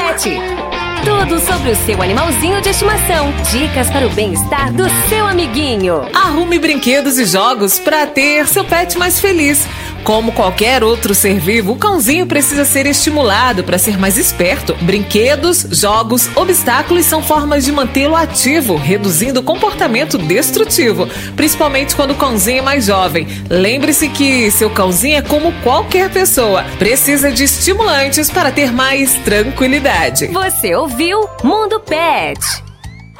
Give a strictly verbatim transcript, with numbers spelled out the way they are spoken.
Pet. Tudo sobre o seu animalzinho de estimação. Dicas para o bem-estar do seu amiguinho. Arrume brinquedos e jogos para ter seu pet mais feliz. Como qualquer outro ser vivo, o cãozinho precisa ser estimulado para ser mais esperto. Brinquedos, jogos, obstáculos são formas de mantê-lo ativo, reduzindo o comportamento destrutivo, principalmente quando o cãozinho é mais jovem. Lembre-se que seu cãozinho é como qualquer pessoa, precisa de estimulantes para ter mais tranquilidade. Você ouviu Mundo Pet.